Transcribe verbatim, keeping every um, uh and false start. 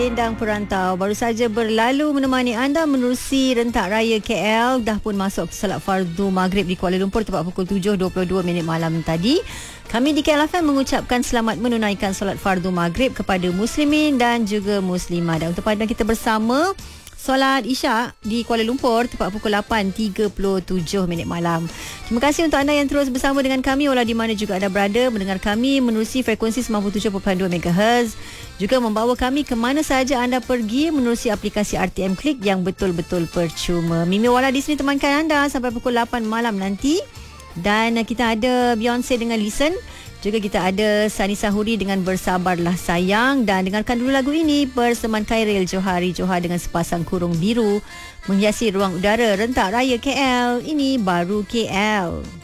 Endang Perantau baru saja berlalu menemani anda menerusi rentak raya K L. Dah pun masuk solat fardu maghrib di Kuala Lumpur tepat pukul tujuh dua puluh dua minit malam tadi. Kami di K L F M mengucapkan selamat menunaikan solat fardu maghrib kepada muslimin dan juga muslimah. Dan untuk pada kita bersama solat Isyak di Kuala Lumpur tepat pukul lapan tiga puluh tujuh minit malam. Terima kasih untuk anda yang terus bersama dengan kami walau di mana juga anda berada mendengar kami menerusi frekuensi sembilan puluh tujuh perpuluhan dua megahertz. Juga membawa kami ke mana sahaja anda pergi menerusi aplikasi R T M Klik yang betul-betul percuma. Mimi Wala di sini temankan anda sampai pukul lapan malam nanti. Dan kita ada Beyonce dengan Listen. Juga kita ada Sani Sahuri dengan Bersabarlah Sayang. Dan dengarkan dulu lagu ini berseman Khairil Johari Johar dengan Sepasang Kurung Biru menghiasi ruang udara rentak raya K L. Ini baru K L.